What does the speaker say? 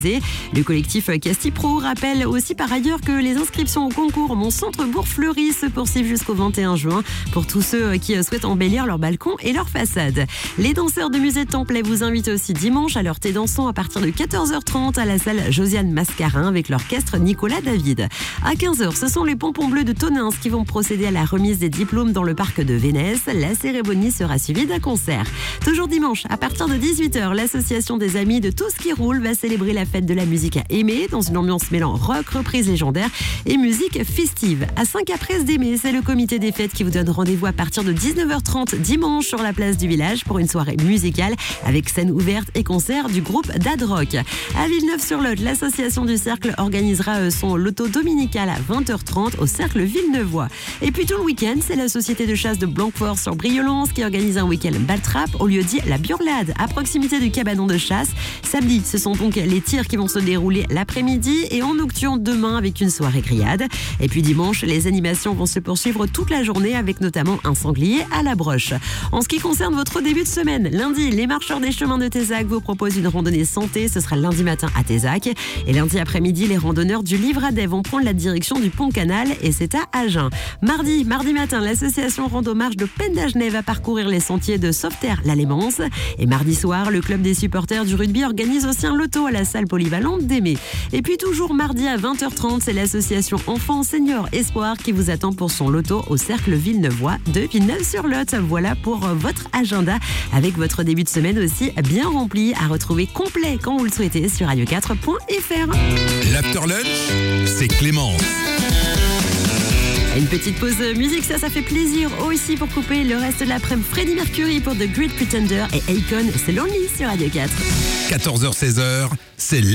Le collectif Casti Pro rappelle aussi par ailleurs que les inscriptions au concours Mon Centre Bourg-Fleury se poursuivent jusqu'au 21 juin pour tous ceux qui souhaitent embellir leur balcon et leur façade. Les danseurs de Musée Templay vous invitent aussi dimanche à leur thé dansant à partir de 14h30 à la salle Josiane Mascarin avec l'orchestre Nicolas David. À 15h, ce sont les Pompons Bleus de Tonins qui vont procéder à la remise des diplômes dans le parc de Vénès. La cérémonie sera suivie d'un concert. Toujours dimanche, à partir de 18h, l'association des amis de Tout ce qui roule va célébrer la fête de la musique à aimer dans une ambiance mêlant rock, reprise légendaire et musique festive. À 5 d'Aimé, c'est le comité des fêtes qui vous donne rendez-vous à partir de 19h30 dimanche sur la place du village pour une soirée musicale avec scène ouverte et concert du groupe Dad Rock. À Villeneuve-sur-Lot, l'association du Cercle organisera son loto dominical à 20h30 au Cercle Villeneuvois. Et puis tout le week-end, c'est la société de chasse de Blanquefort sur Briolance qui organise un week-end baltrap au lieu dit La Burlade à proximité du cabanon de chasse. Samedi, ce sont donc les tirs qui vont se dérouler l'après-midi et en nocturne demain avec une soirée grillade. Et puis dimanche, les animations vont se poursuivre toute la journée avec notamment un sanglier à la broche. En ce qui concerne votre début de semaine, lundi, les marcheurs des chemins de Tézac vous proposent une randonnée santé. Ce sera lundi matin à Tézac. Et lundi après-midi, les randonneurs du Livradet vont prendre la direction du Pont Canal et c'est à Agen. Mardi matin, l'association Rando-Marche de Pendagenais va parcourir les sentiers de Sauveterre-la-Lémance. Et mardi soir, le club des supporters du rugby organise aussi un loto à la salle polyvalente d'Aimé. Et puis toujours mardi à 20h30, c'est l'association Enfants Seniors Espoir qui vous attend pour son loto au Cercle Villeneuvois de Villeneuve-sur-Lot. Voilà pour votre agenda avec votre début de semaine aussi bien rempli à retrouver complet quand vous le souhaitez sur radio4.fr. L'after lunch, c'est Clémence. Une petite pause musique, ça fait plaisir aussi pour couper le reste de l'après-midi. Freddie Mercury pour The Great Pretender et Akon, c'est Lonely sur Radio 4. 14h-16h, c'est